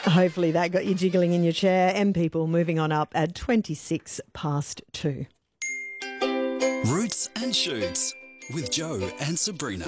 Hopefully that got you jiggling in your chair. M People moving on up at 2. Roots and Shoots with Joe and Sabrina.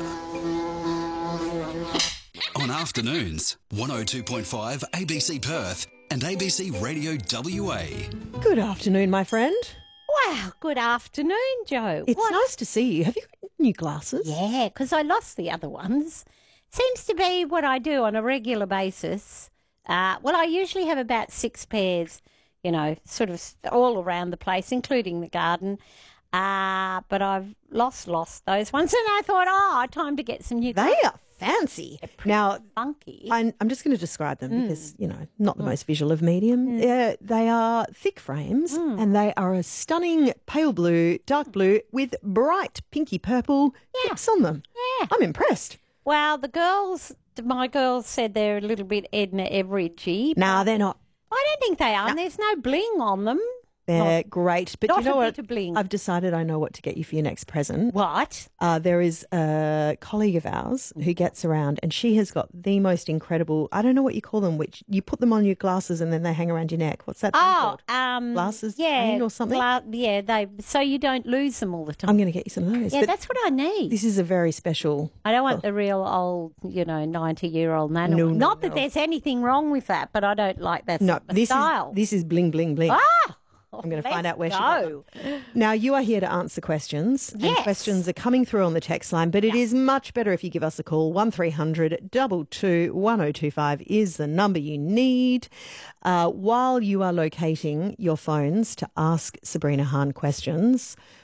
On afternoons, 102.5 ABC Perth and ABC Radio WA. Good afternoon, my friend. Wow, good afternoon, Joe. It's nice to see you. Have you got new glasses? Yeah, because I lost the other ones. Seems to be what I do on a regular basis. I usually have about 6 pairs, sort of all around the place, including the garden. But I've lost those ones, and I thought, time to get some new They glasses. are fancy. Now, Funky. I'm just going to describe them because, not the most visual of medium. They are thick frames and they are a stunning pale blue, dark blue with bright pinky purple tips on them. Yeah. I'm impressed. Well, my girls said they're a little bit Edna Everidge. Nah, they're not. I don't think they are. There's no bling on them. They're great. But not you know a what? bit of bling. I've decided I know what to get you for your next present. What? There is a colleague of ours who gets around and she has got the most incredible, I don't know what you call them, which you put them on your glasses and then they hang around your neck. What's that thing called? Glasses chain or something? So you don't lose them all the time. I'm going to get you some of those. Yeah, But that's what I need. this is a very special. I don't want the real old, 90-year-old man. No, Not no. that there's anything wrong with that, but I don't like that No, sort of this style. is bling, bling, bling. I'm going to find out where she got them. Now, you are here to answer questions. And Yes. questions are coming through on the text line, but it is much better if you give us a call. 1300 22 1025 is the number you need. While you are locating your phones to ask Sabrina Hahn questions,